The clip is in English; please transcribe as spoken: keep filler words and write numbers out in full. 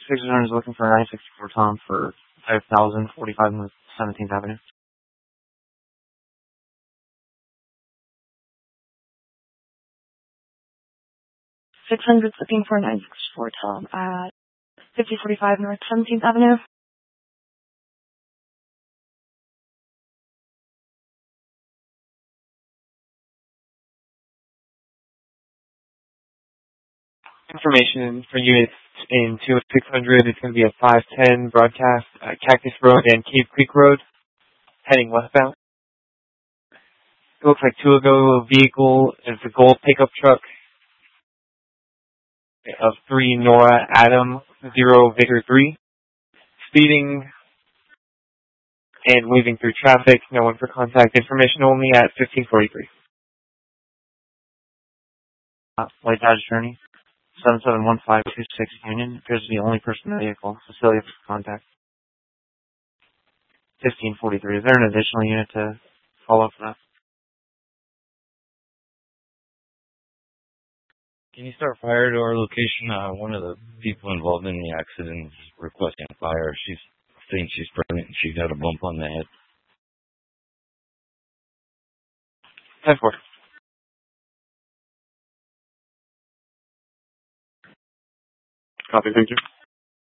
six hundred is looking for nine sixty-four Tom for five thousand forty-five North seventeenth Avenue. six hundred is looking for nine sixty-four Tom at fifty forty-five North seventeenth Avenue. Information for units in two and six hundred is going to be a five ten broadcast, uh, Cactus Road and Cave Creek Road, heading westbound. It looks like two ago vehicle is a gold pickup truck of three Nora Adam zero Victor three, speeding and weaving through traffic. No one for contact information only at fifteen forty-three. Uh, Light Dodge Journey. seven seven one five two six Union appears to be the only person in the vehicle. Facility for contact. fifteen forty-three. Is there an additional unit to follow up for that? Can you start fire to our location? Uh, one of the people involved in the accident is requesting fire. She's saying she's pregnant and she got a bump on the head. ten four. Copy, thank you.